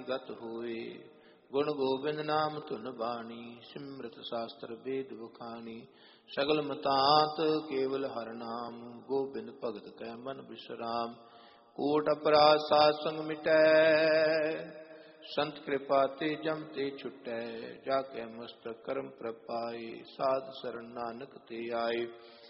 ਗਤ ਹੋਏ। ਗੁਣ ਗੋਬਿੰਦ ਨਾਮ ਧੁਨ ਬਾਣੀ, ਸਿਮਰਤ ਸਾਸਤਰ ਵੇਦ ਵਖਾਣੀ। ਸਗਲ ਮਤਾਂਤ ਕੇਵਲ ਹਰਿ ਨਾਮ, ਗੋਬਿੰਦ ਭਗਤ ਕੈ ਮਨ ਬਿਸਰਾਮ। ਕੋਟ ਅਪਰਾਧ ਸਾਧ ਸੰਗ ਮਿਟੈ, ਸੰਤ ਕਿਰਪਾ ਤੇ ਜਮ ਤੇ ਛੁਟੈ। ਜਾ ਕੇ ਮਸਤਕ ਕਰਮ ਪ੍ਰਪਾਏ, ਸਾਧ ਸਰਣ ਨਾਨਕ ਤੇ ਆਏ।